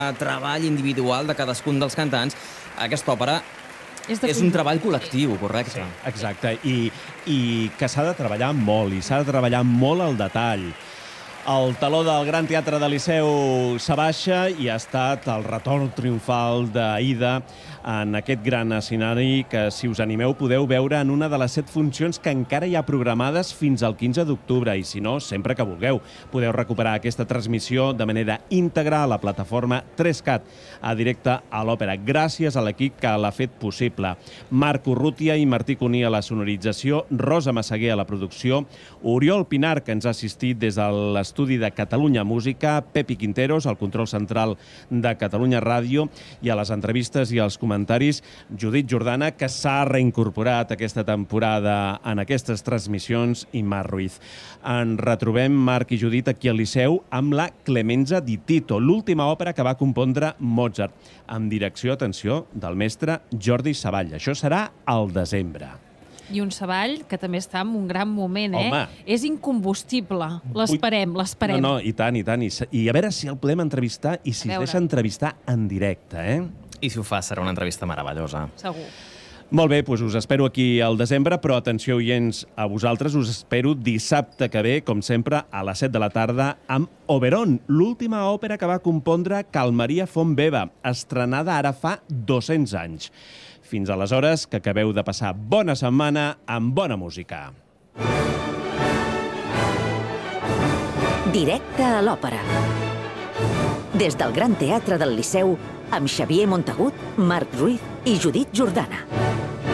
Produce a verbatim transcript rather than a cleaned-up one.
treball individual de cadascun dels cantants. Aquesta òpera És de és un treball col·lectiu, correcte? Exacte, i, i que s'ha de treballar molt, i s'ha de treballar molt al detall. El taló del Gran Teatre del Liceu s'abaixa i ha estat el retorn triomfal d'Aida en aquest gran escenari que, si us animeu, podeu veure en una de les set funcions que encara hi ha programades fins al quinze d'octubre, i si no, sempre que vulgueu. Podeu recuperar aquesta transmissió de manera íntegra a la plataforma tres cat, a directe a l'òpera, gràcies a l'equip que l'ha fet possible. Marc Urrutia i Martí Cuní a la sonorització, Rosa Massaguer a la producció, Oriol Pinar, que ens ha assistit des de l'estudi de Catalunya Música, Pepi Quinteros, al control central de Catalunya Ràdio, i a les entrevistes i als comentaris, Judit Jordana, que s'ha reincorporat aquesta temporada en aquestes transmissions, i Mar Ruiz. En retrobem, Marc i Judit, aquí al Liceu amb la Clemenza di Tito, l'última òpera que va compondre Mozart, amb direcció, atenció, del mestre Jordi Savall. Això serà al desembre. I un Savall que també està en un gran moment, eh? Home. És incombustible. L'esperem, l'esperem. No, no, i tant, i tant. I, I a veure si el podem entrevistar i si es deixa entrevistar en directe, eh? I si ho fa, serà una entrevista meravellosa. Segur. Molt bé, doncs us espero aquí al desembre, però atenció, oients, a vosaltres us espero dissabte que ve, com sempre, a les set de la tarda, amb Oberon, l'última òpera que va compondre Cal Maria Fontbeva, estrenada ara fa dos-cents anys. Fins aleshores, que acabeu de passar bona setmana amb bona música. Directe a l'òpera. Des del Gran Teatre del Liceu, amb Xavier Montagut, Marc Ruiz i Judit Jordana.